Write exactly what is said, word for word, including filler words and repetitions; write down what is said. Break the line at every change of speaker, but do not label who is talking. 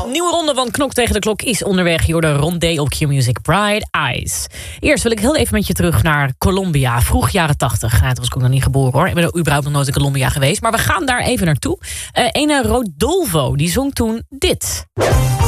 Nieuwe ronde van Knok tegen de Klok is onderweg. Je hoort de rondé op Q-Music, Bright Eyes. Eerst wil ik heel even met je terug naar Colombia. Vroeg jaren tachtig. Nou, toen was ik ook nog niet geboren hoor. Ik ben überhaupt nog nooit in Colombia geweest. Maar we gaan daar even naartoe. Uh, ene Rodolfo, die zong toen dit.